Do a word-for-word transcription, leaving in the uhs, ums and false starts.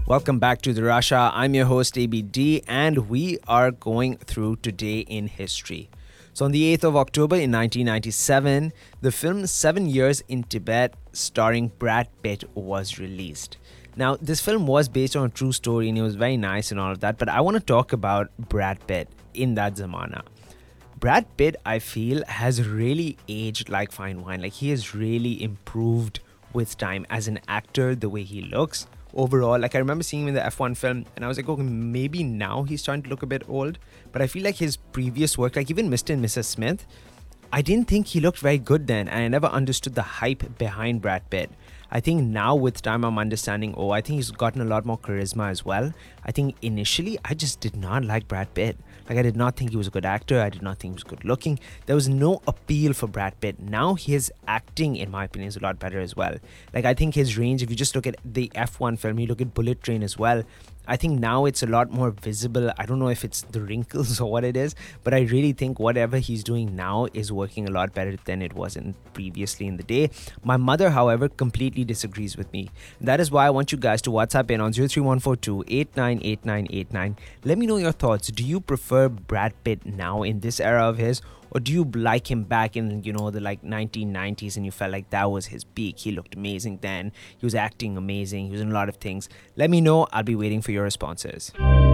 Welcome back to the Rasha. I'm your host A B D, and we are going through Today in History. So on the eighth of October in nineteen ninety-seven, the film Seven Years in Tibet starring Brad Pitt was released. Now, this film was based on a true story and it was very nice and all of that, but I want to talk about Brad Pitt in that zamana. Brad Pitt, I feel, has really aged like fine wine. Like, he has really improved with time as an actor, the way he looks. Overall, like, I remember seeing him in the F one film and I was like, okay, maybe now he's starting to look a bit old. But I feel like his previous work, like even Mister and Missus Smith, I didn't think he looked very good then, and I never understood the hype behind Brad Pitt. I think now with time I'm understanding, oh, I think he's gotten a lot more charisma as well. I think initially I just did not like Brad Pitt. Like, I did not think he was a good actor. I did not think he was good looking. There was no appeal for Brad Pitt. Now his acting, in my opinion, is a lot better as well. Like, I think his range, if you just look at the F one film, you look at Bullet Train as well, I think now it's a lot more visible. I don't know if it's the wrinkles or what it is, but I really think whatever he's doing now is working a lot better than it was in previously in the day. My mother, however, completely disagrees with me. That is why I want you guys to WhatsApp in on zero three one four two eight nine eight nine eight nine. Let me know your thoughts. Do you prefer Brad Pitt now in this era of his? Or do you like him back in, you know, the like nineteen nineties and you felt like that was his peak? He looked amazing then. He was acting amazing. He was in a lot of things. Let me know. I'll be waiting for your responses.